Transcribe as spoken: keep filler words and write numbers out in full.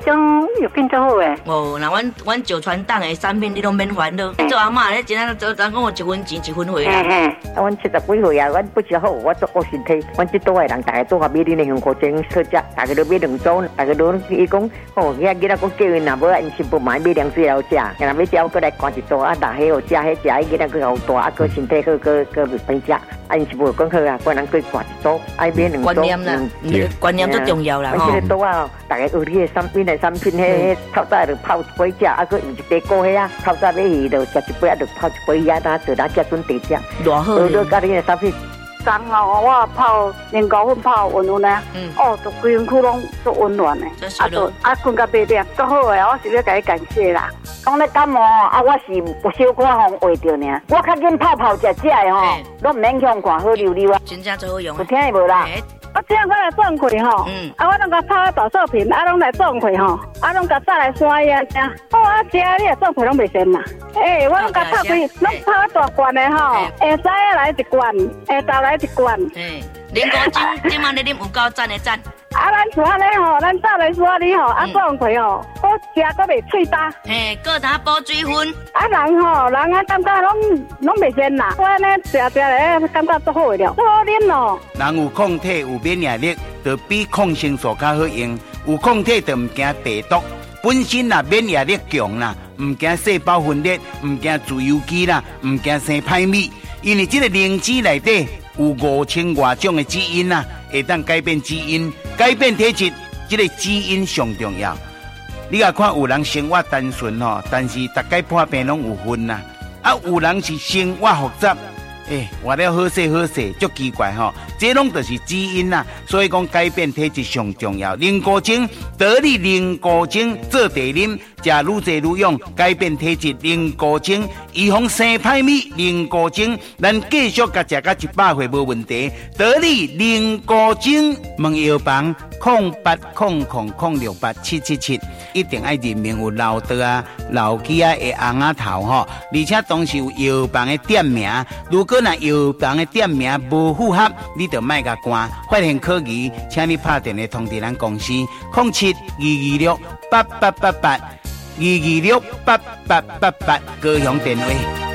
种又变做好诶。 哦，那阮阮九传党的产品你拢免烦恼。做阿嬷咧，真正做人讲我一分钱一分货啦。 嘿嘿，啊，阮七十几岁啊，阮不只好，我做顾身体。阮这岛的人，大家都合买恁的香菇精特价，大家都买两组，大家都伊讲，哦，遐囡仔讲叫因若无啊，因媳妇买买两只要食，然后要只过来赶一桌啊，大迄好食，迄食迄囡仔佫好大，啊，佫身体好，佫佫袂歹食。啊，因媳妇讲好啊，个人佫赶一桌，爱买两组。 观念啦，观念最重要啦。 阮这个岛啊，大家有你的产品的产品，迄透早就泡一杯食，啊，佫用一杯锅迄啊，透早要去就食一杯，啊，就泡一杯啊，当做咱家准地食。 偌好。 都甲你的产品。昨哦，我泡年糕粉泡温温呢，嗯，哦，都规身躯拢足温暖的，啊，都啊困到八点，足好诶，我是要甲你感谢啦。讲咧感冒啊，我是有小可风话着呢，我较紧泡泡食食的吼，都唔免向看好溜溜啊。 真正最好用， 有听无啦？ 我这样我来撞开吼，嗯，啊，我拢甲泡啊大寿瓶，啊，拢来撞开吼，啊，拢甲炸来刷呀，这样，哦，啊，这你也撞开拢袂咸嘛，诶、欸，我拢甲泡开，拢泡啊大罐的吼，下早啊来一罐，下昼来一罐， 诶，零果精，今晚你啉有够赞的赞。 啊，咱厝安尼吼，咱早来刷你吼，啊，撞开吼，我食搁袂脆焦， 嘿，搁当补水分。 啊，人吼，人啊感觉拢拢袂咸啦，我安尼食食咧，感觉足好诶了，足好啉咯。 人有抗体有免疫力，就比抗生素较好用。有抗体就唔惊病毒，本身啦免疫力强啦，唔惊细胞分裂，唔惊自由基啦，唔惊生歹米。因为这个灵芝内底有五千多种的基因啦，会当改变基因，改变体质。这个基因上重要。你啊看有人生活单纯吼，但是大概破病拢有分啦。啊，有人是生活复杂。诶，活了好势好势，足奇怪吼！这拢就是基因啦，所以讲改变体质上重要。灵果精得力，灵果精做茶啉，食愈济愈用，改变体质。灵果精预防生歹米，灵果精咱继续甲食到一百岁无问题。得力灵果精，问药房空八空空空六八七七七，一定爱认明有老道啊、老鸡啊的红仔头吼，而且当时有药房的店名，如果若药房的店名无符合，你就莫甲关。发现可疑，请你拍电话通知咱公司零七二二六八八八八二二六八八八八高雄电话。